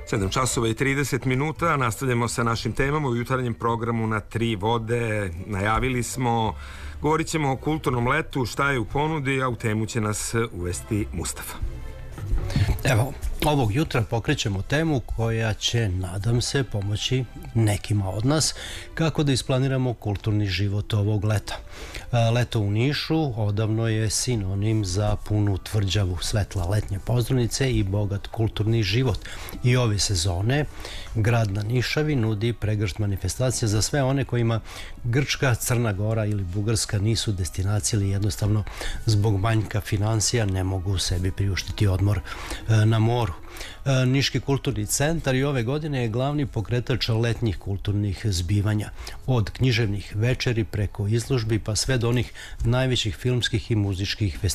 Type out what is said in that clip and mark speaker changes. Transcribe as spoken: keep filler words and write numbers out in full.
Speaker 1: sedam časova i trideset minuta, nastavljamo sa našim temama u jutarnjem programu na Tri vode. Najavili smo, govorit ćemo o kulturnom letu, šta je u ponudi, a u temu će nas uvesti Mustafa.
Speaker 2: Evo, ovog jutra pokrećemo temu koja će, nadam se, pomoći nekima od nas kako da isplaniramo kulturni život ovog leta. Leto u Nišu odavno je sinonim za punu tvrđavu, svetla letnje pozdravnice i bogat kulturni život. I ove sezone grad na Nišavi nudi pregršt manifestacija za sve one kojima Grčka, Crna Gora ili Bugarska nisu destinacije ili jednostavno zbog manjka financija ne mogu sebi priuštiti odmor na moru. Niški kulturni centar i ove godine je glavni pokretač letnjih kulturnih zbivanja. Od književnih večeri preko izložbi pa sve do onih najvećih filmskih i muzičkih festivala